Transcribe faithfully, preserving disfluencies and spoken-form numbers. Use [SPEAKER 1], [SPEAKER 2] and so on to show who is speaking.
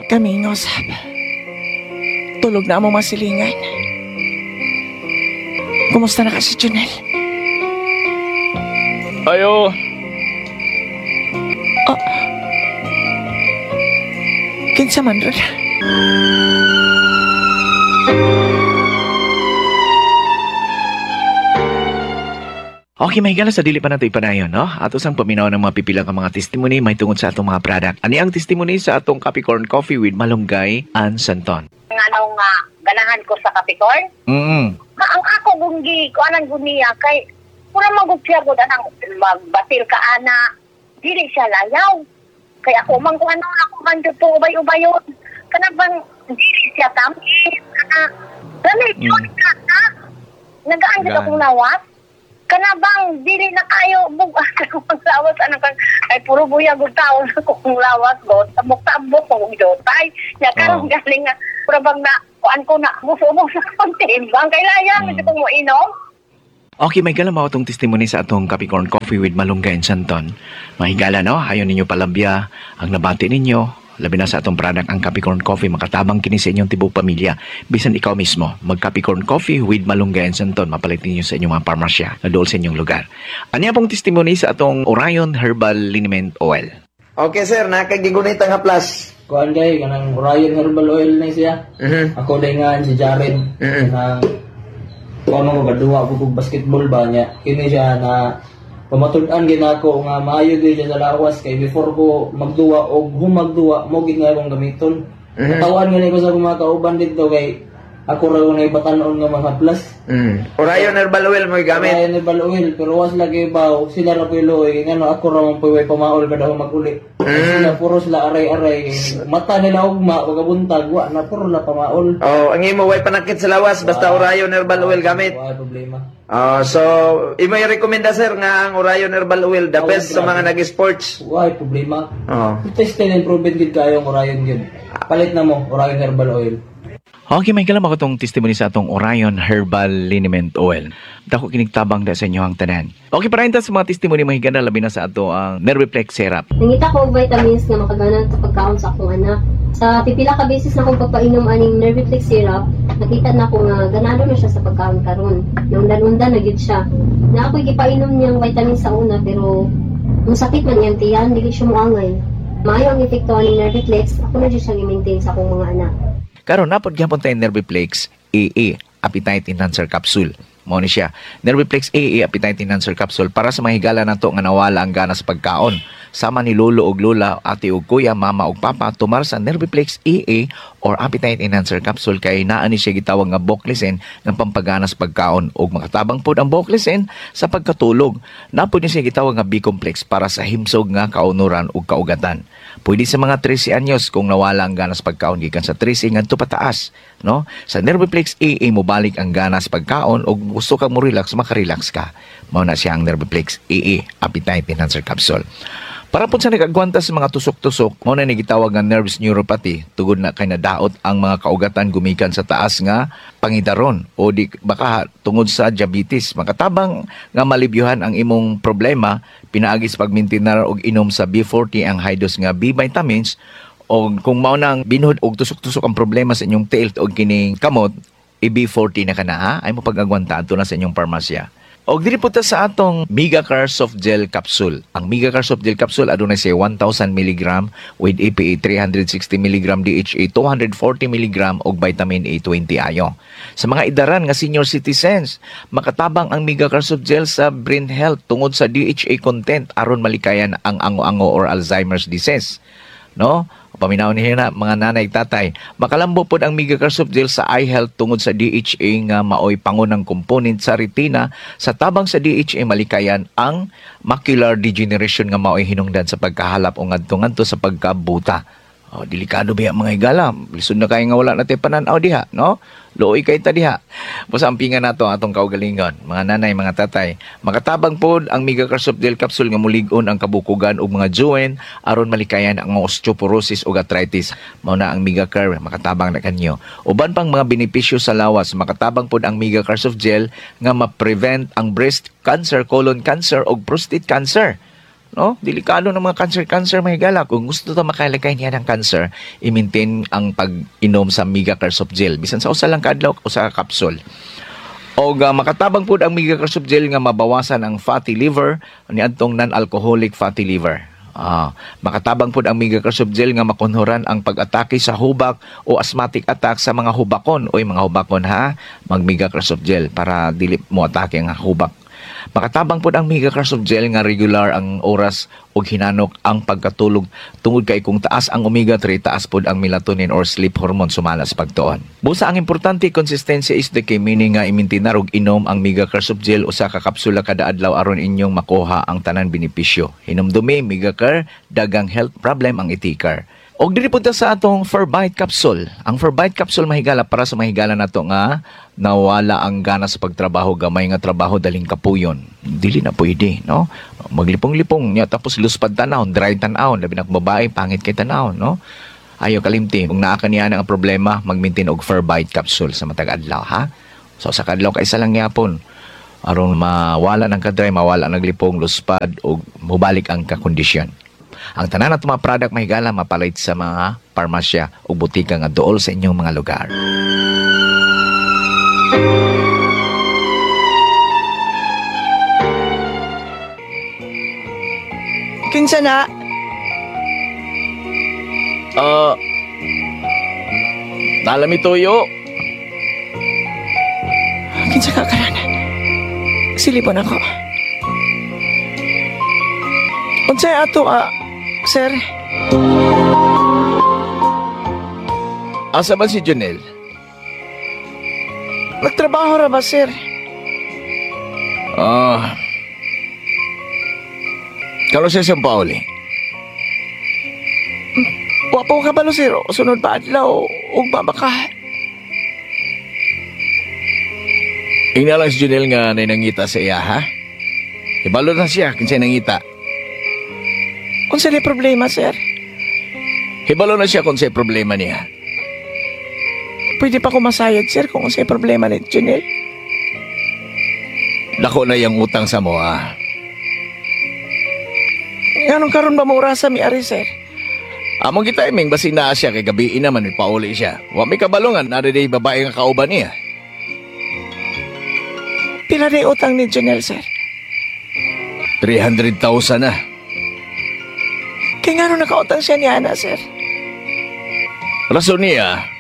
[SPEAKER 1] Kami ngosap. Tulog na mo masilingan. Kumusta na ka si Junel?
[SPEAKER 2] Ayo.
[SPEAKER 1] Oh. Kinsa man ron?
[SPEAKER 2] Okay, may gala sa dili pa nato ipanayon, no? Ato sang paminaw ng mga pipilang ka mga testimony may tungod sa atong mga product. Ani ang testimony sa atong Capricorn Coffee with Malunggay and Santon.
[SPEAKER 3] Ano nga, ganahan ko sa Capricorn?
[SPEAKER 2] Mm.
[SPEAKER 3] Ha, ang ako gunggi, ko anang guniya, kay, kung magugsiya ko anang magbatil ka ana, dili siya layaw. Kay ako, man kung ano, ako man dito, ubay-ubayon. Kana bang, dili siya tamis, kana, ganit yun,
[SPEAKER 2] Mm.
[SPEAKER 3] kata. Nagaan kita
[SPEAKER 2] Gaan.
[SPEAKER 3] kong lawas. Kana bang, dili na kayo, bugas ka kong lawas, ano kang, ay puro buyag o tao na kong lawas, go, tabok-tabok kong jotay. Nya karong
[SPEAKER 2] Oh.
[SPEAKER 3] galing nga, pura bang na, kuan ko na, muso-muso sa kontimbang, kailangan,
[SPEAKER 2] Mm.
[SPEAKER 3] mm. kong mo inom.
[SPEAKER 2] Okay, may gala mao tong testimony sa atong Capricorn Coffee with Malunggay and Santon. Mahigala, no? Hayon ninyo palabya ang nabati ninyo. Labi na sa atong product ang Capricorn Coffee, makatabang kini sa inyong tibok pamilya. Bisan ikaw mismo, mag Capricorn Coffee with Malunggay and Santon, mapalit ninyo sa inyong mga parmasya na dool sa inyong lugar. Ano pong testimony sa atong Orion Herbal Liniment Oil?
[SPEAKER 4] Okay sir, nakagigunit ang haplas.
[SPEAKER 5] Kuan day kanang Orion Herbal Oil na siya.
[SPEAKER 4] Mhm.
[SPEAKER 5] Ako day nga si Jared.
[SPEAKER 4] Mhm.
[SPEAKER 5] Nang kuan mo gaduwa ko kog basketball ba niya. Kini siya na pamatud-an gid ako nga maayo gyud siya sa lawas kay before ko magduwa og humagduwa mo gid nga akong gamiton.
[SPEAKER 4] Mhm.
[SPEAKER 5] Katawan gani ko sa mga kauban dito kay ako ra na ibatan-on nga mga plus.
[SPEAKER 4] Mm. Orion Herbal Oil mo gamit.
[SPEAKER 5] Orion Herbal Oil pero was lagi baw sila ra piloy ngano ako ra man puway pamaol kada ako maguli.
[SPEAKER 4] Mm.
[SPEAKER 5] Sila puro sila aray-aray mata nila ugma ug buntag wa na puro la pamaol.
[SPEAKER 4] Oh, ang imo way panakit sa lawas basta Orion Herbal Oil gamit.
[SPEAKER 5] Wala problema.
[SPEAKER 4] Oh, so imo i-rekomenda sir nga ang Orion Herbal Oil the
[SPEAKER 5] Oh,
[SPEAKER 4] best sa
[SPEAKER 5] grabe.
[SPEAKER 4] mga nag-sports.
[SPEAKER 5] Wala problema.
[SPEAKER 4] Oh.
[SPEAKER 5] Test and improvement gid kayo ang Orion gid. Palit na mo Orion Herbal Oil.
[SPEAKER 2] Okay, may kalam ako tong testimony sa atong Orion Herbal Liniment Oil. Dako kinigtabang da sa inyo ang tanan. Okay, para sa mga testimony mahiganda labi na sa ato ang Nerviplex Syrup.
[SPEAKER 6] Nangita ko og vitamins nga makagana sa pagkaon sa akong anak. Sa pipila ka beses na akong pagpainom aning Nerviplex syrup, nakita na ko nga ganado na siya sa pagkaon karon. Naundan-undan na gyud siya. Na ako gipainom niyang vitamins sa una pero ang sakit man iyang tiyan, dili siya moangay. Maayo ang epekto aning Nerviplex, ako na gyud siya gi-maintain sa akong mga anak.
[SPEAKER 2] Karon napod gyapon tay Nerviplex A A Appetite Enhancer Capsule. Mao ni siya. Nerviplex A A Appetite Enhancer Capsule para sa mahigala nato nga nawala ang gana sa pagkaon. Sama ni lolo og lola, ate og kuya, mama og papa tumar sa Nerviplex A A or Appetite Enhancer Capsule kay naa ni siya gitawag nga Boclesen nga pampagana sa pagkaon ug makatabang pod ang Boclesen sa pagkatulog. Napod ni siya gitawag nga B-complex para sa himsog nga kaunuran ug kaugatan. Pwede sa mga thirty anyos kung nawala ang gana sa pagkaon gikan sa thirty ngadto pataas, no? Sa Nerviplex A A mo balik ang gana sa pagkaon ug gusto kang mo relax, makarelax ka. Mao na siya ang Nerviplex A A Appetite Enhancer Capsule. Para po sa nagagwanta sa mga tusok-tusok, mo na nagitawag nga nervous neuropathy, tugod na kay nadaot ang mga kaugatan gumikan sa taas nga pangidaron o di baka tungod sa diabetes. Makatabang nga malibyuhan ang imong problema, pinaagi sa pagmintinar og inom sa B forty ang high dose nga B vitamins o kung mao nang binhod og tusok-tusok ang problema sa inyong tilt o kining kamot, i B forty na kana ha, ay mo pag-agwanta adto na sa inyong parmasya. Og diri po ta sa atong Megacar Soft Gel Capsule. Ang Megacar Soft Gel Capsule adunay siya one thousand milligram with E P A three hundred sixty milligram D H A two hundred forty milligram og vitamin A twenty ayo. Sa mga idaran nga senior citizens, makatabang ang Megacar Soft Gel sa brain health tungod sa D H A content aron malikayan ang ango-ango or Alzheimer's disease. No? Paminaw niya na mga nanay tatay. Makalambo pod ang Megacar Soft Gel sa eye health tungod sa D H A nga maoy pangunang component sa retina. Sa tabang sa D H A malikayan ang macular degeneration nga maoy hinungdan sa pagkahalap o ngadto-ngadto sa pagkabuta. Oh, delikado ba mga higala? Lisod na kayo nga wala natin pananaw diha, no? Looy kay ta diha. Basta ampingan nato atong kaugalingon, mga nanay, mga tatay. Makatabang pod ang Megacar Soft Gel Capsule nga mulig-on ang kabukugan ug mga joint aron malikayan ang osteoporosis ug arthritis. Mao na ang Megacar, makatabang na kanyo. Uban pang mga benepisyo sa lawas, makatabang pod ang Megacar Soft Gel nga ma-prevent ang breast cancer, colon cancer ug prostate cancer. no? Delikado ng mga cancer-cancer mahigala. Kung gusto ta makalagay niya ng cancer, i-maintain ang pag-inom sa Mega Soft Gel. Bisan sa usa lang kadlaw o sa capsule. O uh, makatabang po ang Mega Soft Gel nga mabawasan ang fatty liver ni adtong non-alcoholic fatty liver. Ah, makatabang po ang Mega Soft Gel nga makunhuran ang pag-atake sa hubak o asthmatic attack sa mga hubakon. Oy mga hubakon ha, mag Mega Soft Gel para dili mo atake ang hubak. Makatabang po ang Mega Soft Gel nga regular ang oras o hinanok ang pagkatulog tungod kay kung taas ang omega three, taas po ang melatonin or sleep hormone sumalas pagtuon. Busa ang importante, consistency is the key, meaning nga imintinar og inom ang Mega Soft Gel usa ka kapsula kada adlaw aron inyong makuha ang tanan benepisyo. Hinumdumi Mega Care, dagang health problem ang itikar. Og diri punta sa atong Ferbite capsule. Ang Ferbite capsule mahigala para sa mahigala nato nga nawala ang gana sa pagtrabaho, gamay nga trabaho daling kapuyon. Dili na pwede, no? Maglipong-lipong niya tapos luspad tanawon, dry tanawon, labi na babae pangit kay tanawon, no? Ayo kalimti, kung naa kaniya ang problema, mag-maintain og Ferbite capsule sa matag adlaw, ha? So sa kadlaw kay isa lang yapon aron mawala ng kadry, mawala ng lipong, luspad og mubalik ang kakondisyon. Ang tanan at mga product mahigala mapalit sa mga parmasya o butika nga dool sa inyong mga lugar.
[SPEAKER 1] Kinsa na?
[SPEAKER 2] Uh, nalami tuyo.
[SPEAKER 1] Kinsa ka karana? Silipon ako. Unsay ato ah, sir?
[SPEAKER 2] Asa man si Jonel?
[SPEAKER 1] Nagtrabaho ra ba, sir?
[SPEAKER 2] Ah. Kano siya siyang pauli?
[SPEAKER 1] Wapo ka balo, sir. O sunod pa adlaw ug babaka.
[SPEAKER 2] Ingna lang si Jonel nga nanangita sa iya, ha? Ibalo na siya kinsay nangita.
[SPEAKER 1] Unsa ni problema, sir?
[SPEAKER 2] Hibalo na siya kung sa'y problema niya.
[SPEAKER 1] Pwede pa ko masayad, sir, kung unsay problema ni Janelle.
[SPEAKER 2] Dako na yung utang sa mo, ah.
[SPEAKER 1] Anong karon ba maura sa mi-ari, sir?
[SPEAKER 2] Among kita iming basing naa siya kay gabi naman may pauli siya. Wa may kabalungan na day babae nga kauban niya.
[SPEAKER 1] Pila na utang ni Janelle, sir?
[SPEAKER 2] three hundred thousand na.
[SPEAKER 1] Kaya nga nung nakautang siya ni Ana, sir?
[SPEAKER 2] Rason niya,